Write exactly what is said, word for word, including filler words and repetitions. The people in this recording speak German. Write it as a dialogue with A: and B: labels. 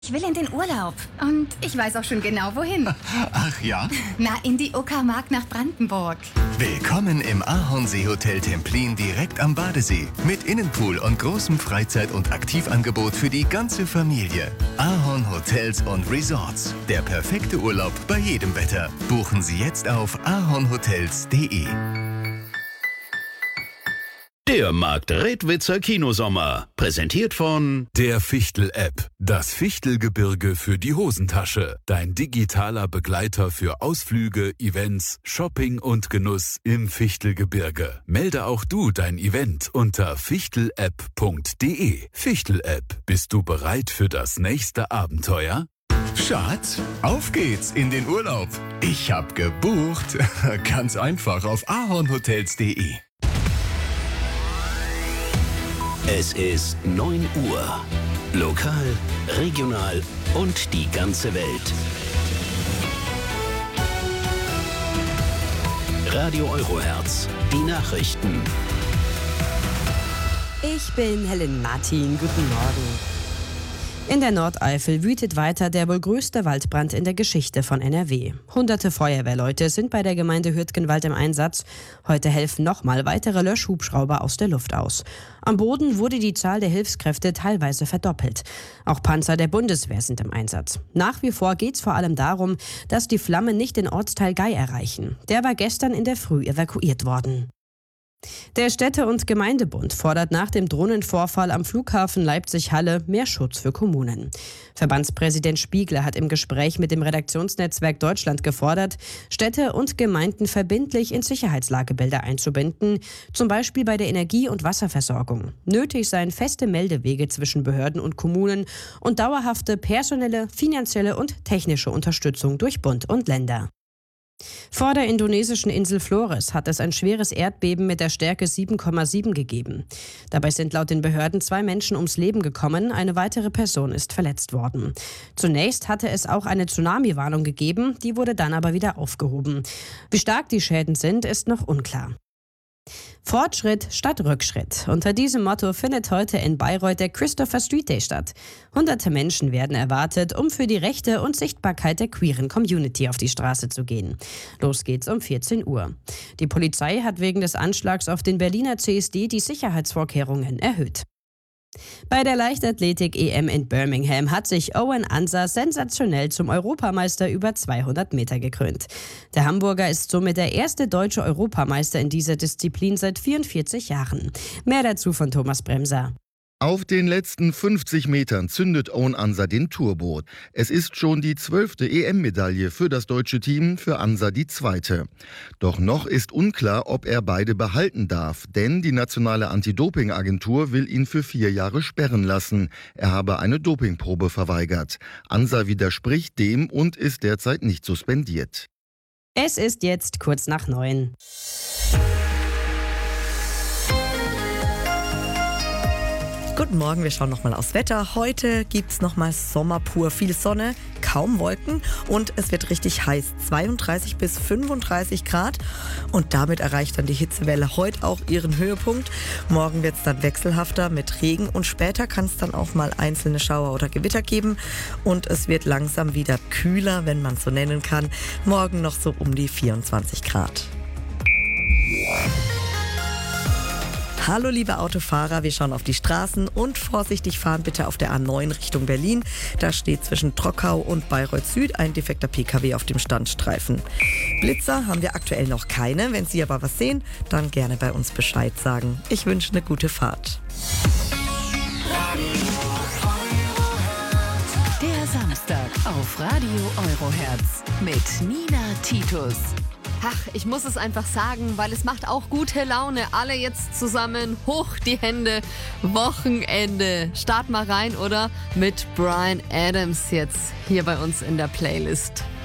A: Ich will in den Urlaub und ich weiß auch schon genau, wohin.
B: Ach ja?
A: Na, in die Uckermark nach Brandenburg.
B: Willkommen im Ahornsee Hotel Templin direkt am Badesee. Mit Innenpool und großem Freizeit- und Aktivangebot für die ganze Familie. Ahorn Hotels und Resorts. Der perfekte Urlaub bei jedem Wetter. Buchen Sie jetzt auf ahornhotels punkt de.
C: Der Markt-Redwitzer Kinosommer. Präsentiert von
D: der Fichtel-App. Das Fichtelgebirge für die Hosentasche. Dein digitaler Begleiter für Ausflüge, Events, Shopping und Genuss im Fichtelgebirge. Melde auch du dein Event unter fichtelapp punkt de. Fichtel-App. Bist du bereit für das nächste Abenteuer?
B: Schatz, auf geht's in den Urlaub. Ich hab gebucht. Ganz einfach auf ahornhotels punkt de.
C: Es ist neun Uhr. Lokal, regional und die ganze Welt. Radio Eurohertz, die Nachrichten.
E: Ich bin Helen Martin. Guten Morgen. In der Nordeifel wütet weiter der wohl größte Waldbrand in der Geschichte von N R W. Hunderte Feuerwehrleute sind bei der Gemeinde Hürtgenwald im Einsatz. Heute helfen nochmal weitere Löschhubschrauber aus der Luft aus. Am Boden wurde die Zahl der Hilfskräfte teilweise verdoppelt. Auch Panzer der Bundeswehr sind im Einsatz. Nach wie vor geht es vor allem darum, dass die Flammen nicht den Ortsteil Gei erreichen. Der war gestern in der Früh evakuiert worden. Der Städte- und Gemeindebund fordert nach dem Drohnenvorfall am Flughafen Leipzig-Halle mehr Schutz für Kommunen. Verbandspräsident Spiegler hat im Gespräch mit dem Redaktionsnetzwerk Deutschland gefordert, Städte und Gemeinden verbindlich in Sicherheitslagebilder einzubinden, zum Beispiel bei der Energie- und Wasserversorgung. Nötig seien feste Meldewege zwischen Behörden und Kommunen und dauerhafte personelle, finanzielle und technische Unterstützung durch Bund und Länder. Vor der indonesischen Insel Flores hat es ein schweres Erdbeben mit der Stärke sieben Komma sieben gegeben. Dabei sind laut den Behörden zwei Menschen ums Leben gekommen, eine weitere Person ist verletzt worden. Zunächst hatte es auch eine Tsunami-Warnung gegeben, die wurde dann aber wieder aufgehoben. Wie stark die Schäden sind, ist noch unklar. Fortschritt statt Rückschritt. Unter diesem Motto findet heute in Bayreuth der Christopher Street Day statt. Hunderte Menschen werden erwartet, um für die Rechte und Sichtbarkeit der queeren Community auf die Straße zu gehen. Los geht's um vierzehn Uhr. Die Polizei hat wegen des Anschlags auf den Berliner C S D die Sicherheitsvorkehrungen erhöht. Bei der Leichtathletik-E M in Birmingham hat sich Owen Ansa sensationell zum Europameister über zweihundert Meter gekrönt. Der Hamburger ist somit der erste deutsche Europameister in dieser Disziplin seit vierundvierzig Jahren. Mehr dazu von Thomas Bremser.
F: Auf den letzten fünfzig Metern zündet Owen Ansa den Turbo. Es ist schon die zwölfte E M-Medaille für das deutsche Team, für Ansa die zweite. Doch noch ist unklar, ob er beide behalten darf, denn die nationale Anti-Doping-Agentur will ihn für vier Jahre sperren lassen. Er habe eine Dopingprobe verweigert. Ansa widerspricht dem und ist derzeit nicht suspendiert.
E: Es ist jetzt kurz nach neun.
G: Guten Morgen, wir schauen nochmal aufs Wetter. Heute gibt es nochmal Sommer pur, viel Sonne, kaum Wolken und es wird richtig heiß, zweiunddreißig bis fünfunddreißig Grad und damit erreicht dann die Hitzewelle heute auch ihren Höhepunkt. Morgen wird es dann wechselhafter mit Regen und später kann es dann auch mal einzelne Schauer oder Gewitter geben und es wird langsam wieder kühler, wenn man es so nennen kann. Morgen noch so um die vierundzwanzig Grad. Hallo liebe Autofahrer, wir schauen auf die Straßen und vorsichtig fahren bitte auf der A neun Richtung Berlin. Da steht zwischen Trockau und Bayreuth Süd ein defekter P K W auf dem Standstreifen. Blitzer haben wir aktuell noch keine. Wenn Sie aber was sehen, dann gerne bei uns Bescheid sagen. Ich wünsche eine gute Fahrt.
H: Der Samstag auf Radio Eurohertz mit Nina Titus.
I: Ach, ich muss es einfach sagen, weil es macht auch gute Laune. Alle jetzt zusammen, hoch die Hände, Wochenende. Start mal rein, oder? Mit Bryan Adams jetzt hier bei uns in der Playlist.